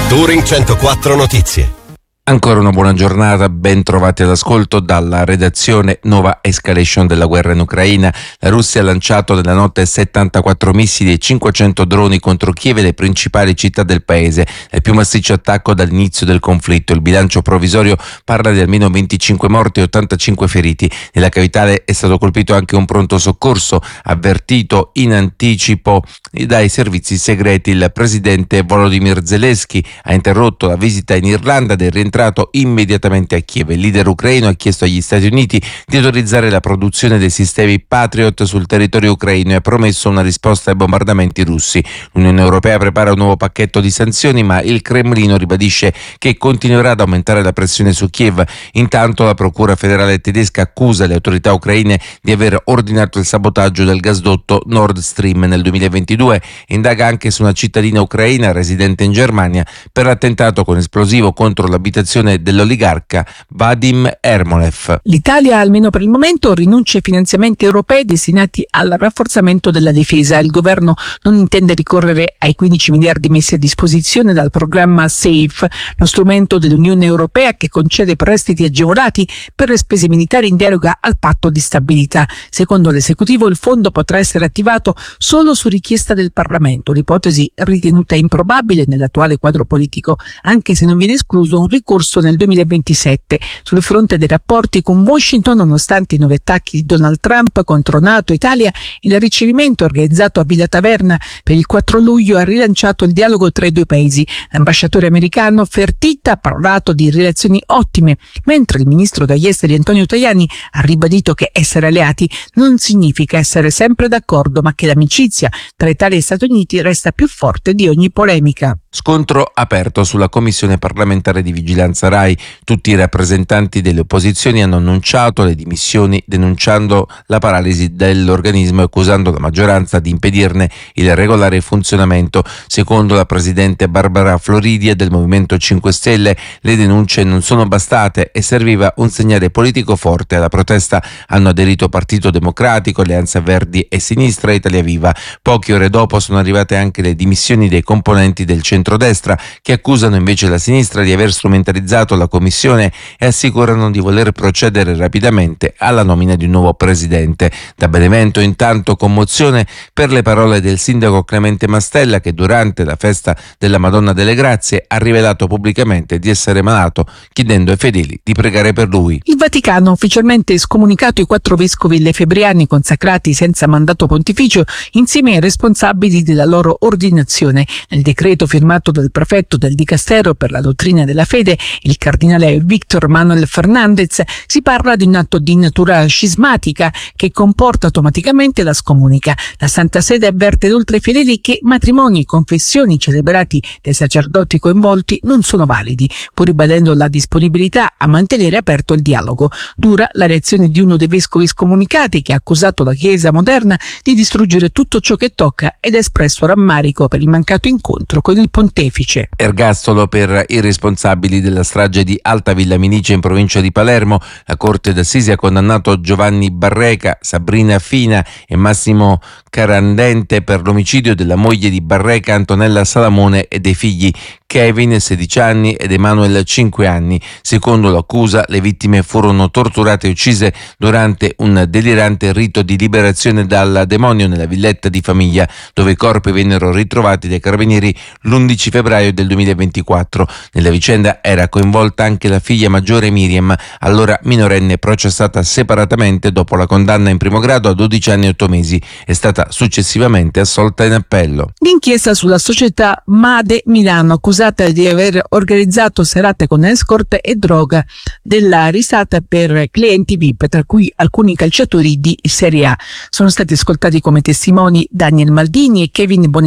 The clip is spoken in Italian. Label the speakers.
Speaker 1: Touring 104 Notizie.
Speaker 2: Ancora una buona giornata, ben trovati all'ascolto dalla redazione. Nuova escalation della guerra in Ucraina. La Russia ha lanciato nella notte 74 missili e 500 droni contro Kiev e le principali città del paese. È il più massiccio attacco dall'inizio del conflitto. Il bilancio provvisorio parla di almeno 25 morti e 85 feriti. Nella capitale è stato colpito anche un pronto soccorso, avvertito in anticipo dai servizi segreti. Il presidente Volodymyr Zelensky ha interrotto la visita in Irlanda ed è rientrato immediatamente a Kiev. Il leader ucraino ha chiesto agli Stati Uniti di autorizzare la produzione dei sistemi Patriot sul territorio ucraino e ha promesso una risposta ai bombardamenti russi. L'Unione Europea prepara un nuovo pacchetto di sanzioni, ma il Cremlino ribadisce che continuerà ad aumentare la pressione su Kiev. Intanto la Procura federale tedesca accusa le autorità ucraine di aver ordinato il sabotaggio del gasdotto Nord Stream nel 2022 e indaga anche su una cittadina ucraina residente in Germania per l'attentato con esplosivo contro l'abitazione dell'oligarca Vadim Ermolev.
Speaker 3: L'Italia, almeno per il momento, rinuncia ai finanziamenti europei destinati al rafforzamento della difesa. Il governo non intende ricorrere ai 15 miliardi messi a disposizione dal programma SAFE, lo strumento dell'Unione Europea che concede prestiti agevolati per le spese militari in deroga al patto di stabilità. Secondo l'esecutivo, il fondo potrà essere attivato solo su richiesta del Parlamento, l'ipotesi ritenuta improbabile nell'attuale quadro politico, anche se non viene escluso un ricorso nel 2027 sul fronte dei rapporti con Washington. Nonostante i nuovi attacchi di Donald Trump contro NATO e Italia, il ricevimento organizzato a Villa Taverna per il 4 luglio ha rilanciato il dialogo tra i due paesi. L'ambasciatore americano Fertitta ha parlato di relazioni ottime, mentre il ministro degli esteri Antonio Tajani ha ribadito che essere alleati non significa essere sempre d'accordo, ma che l'amicizia tra Italia e Stati Uniti resta più forte di ogni polemica.
Speaker 2: Scontro aperto sulla Commissione parlamentare di vigilanza RAI. Tutti i rappresentanti delle opposizioni hanno annunciato le dimissioni, denunciando la paralisi dell'organismo e accusando la maggioranza di impedirne il regolare funzionamento. Secondo la presidente Barbara Floridia del Movimento 5 Stelle, le denunce non sono bastate e serviva un segnale politico forte. Alla protesta hanno aderito Partito Democratico, Alleanza Verdi e Sinistra e Italia Viva. Poche ore dopo sono arrivate anche le dimissioni dei componenti del centrodestra, che accusano invece la sinistra di aver strumentalizzato la commissione e assicurano di voler procedere rapidamente alla nomina di un nuovo presidente. Da Benevento intanto commozione per le parole del sindaco Clemente Mastella, che durante la festa della Madonna delle Grazie ha rivelato pubblicamente di essere malato, chiedendo ai fedeli di pregare per lui.
Speaker 3: Il Vaticano ha ufficialmente scomunicato i 4 vescovi lefebvriani consacrati senza mandato pontificio insieme ai responsabili della loro ordinazione. Nel decreto firmato dal prefetto del Dicastero per la dottrina della fede, il cardinale Victor Manuel Fernandez, si parla di un atto di natura scismatica che comporta automaticamente la scomunica. La Santa Sede avverte inoltre ai fedeli che matrimoni e confessioni celebrati dai sacerdoti coinvolti non sono validi, pur ribadendo la disponibilità a mantenere aperto il dialogo. Dura la reazione di uno dei vescovi scomunicati, che ha accusato la Chiesa moderna di distruggere tutto ciò che tocca ed ha espresso rammarico per il mancato incontro con il pontefice.
Speaker 2: Ergastolo per i responsabili della strage di Alta Villa Minice in provincia di Palermo. La Corte d'Assise ha condannato Giovanni Barreca, Sabrina Fina e Massimo Carandente per l'omicidio della moglie di Barreca, Antonella Salamone, e dei figli Kevin, 16 anni, ed Emanuel, 5 anni. Secondo l'accusa, le vittime furono torturate e uccise durante un delirante rito di liberazione dal demonio nella villetta di famiglia, dove i corpi vennero ritrovati dai carabinieri l'11 febbraio del 2024. Nella vicenda era coinvolta anche la figlia maggiore Miriam, allora minorenne, processata separatamente dopo la condanna in primo grado a 12 anni e 8 mesi. È stata successivamente assolta in appello.
Speaker 3: L'inchiesta sulla società Made Milano, accusata di aver organizzato serate con escort e droga della risata per clienti VIP, tra cui alcuni calciatori di Serie A. Sono stati ascoltati come testimoni Daniel Maldini e Kevin Bonifacio,